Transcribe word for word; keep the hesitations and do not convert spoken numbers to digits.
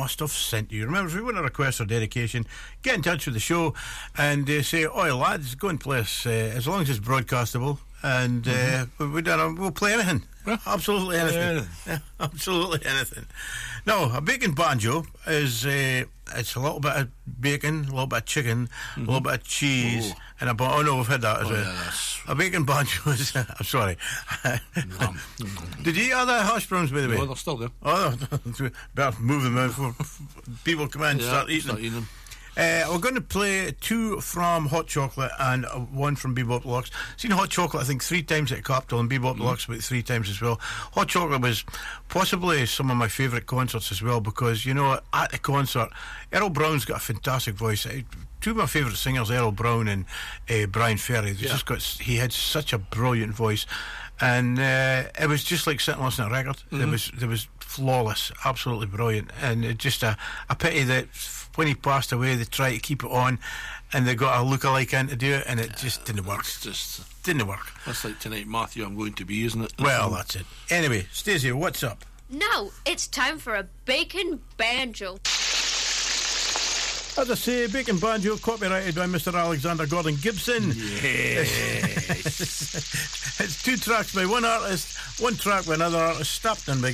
must have sent you. Remember, if you want a request or dedication, get in touch with the show and uh, say, "Oi, lads, go and play us," uh, as long as it's broadcastable. And mm-hmm. uh, we, we, we'll play anything. Yeah. Absolutely anything. Yeah. Yeah, absolutely anything. No, a bacon banjo is uh, it's a little bit of bacon, a little bit of chicken, mm-hmm. a little bit of cheese, Ooh. and a bit. Oh no, we've had that as oh, well. Yeah, a bacon banjo is. I'm sorry. Did you eat other hash browns, by the way? No, they're still there. Oh, better move them out before people come in and yeah, start eating start them. Eating them. Uh, we're going to play two from Hot Chocolate and uh, one from Bebop Deluxe. Seen Hot Chocolate, I think, three times at Capitol, and Bebop mm. Deluxe about three times as well. Hot Chocolate was possibly some of my favourite concerts as well, because, you know, at the concert, Earl Brown's got a fantastic voice. Two of my favourite singers, Earl Brown and uh, Brian Ferry, they yeah. just got, he had such a brilliant voice. And uh, it was just like sitting listening to a record. Mm-hmm. There was there was flawless, absolutely brilliant, and it just a, a pity that when he passed away, they tried to keep it on, and they got a lookalike in to do it, and it yeah, just didn't work. Just didn't work. That's like Tonight, Matthew, I'm Going to Be, isn't it? Well, that's it. Anyway, Stacey, what's up? Now it's time for a bacon banjo. As I say, Bacon Banjo, copyrighted by Mister Alexander Gordon Gibson. Yes. It's two tracks by one artist, one track by another artist, stopped in by